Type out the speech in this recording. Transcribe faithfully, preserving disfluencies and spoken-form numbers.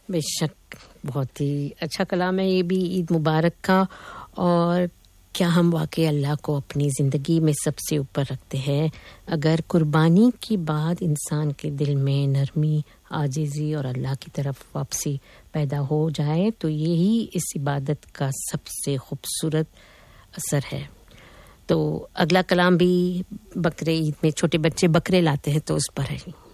बेशक, बहुत ही अच्छा कलाम है ये भी ईद मुबारक का। और क्या हम वाकई अल्लाह को अपनी ज़िंदगी में सबसे ऊपर रखते हैं? अगर कुर्बानी की बात इंसान के दिल में नरमी, आजिज़ी और अल्लाह की तरफ वापसी पैदा हो जाए तो यही इस इबादत का सबसे खूबसूरत असर है। तो अगला कलाम भी बकरे ईद में छोटे बच्चे बकरे लाते हैं तो उस पर है।